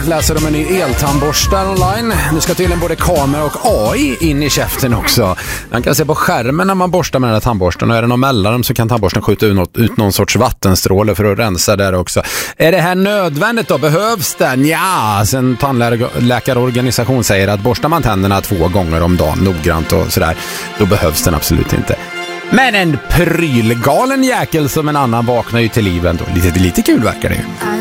Läser om en ny eltandborstar online. Nu ska tydligen både kamera och AI in i käften också. Man kan se på skärmen när man borstar med den här tandborsten, och är det någon mellanrum så kan tandborsten skjuta ut någon sorts vattenstråle för att rensa där också. Är det här nödvändigt då? Behövs den? Ja, sen tandläkarorganisation säger att borstar man tänderna 2 gånger om dagen noggrant och sådär, då behövs den absolut inte. Men en prylgalen jäkel som en annan vaknar ju till livet då. Lite kul verkar det ju.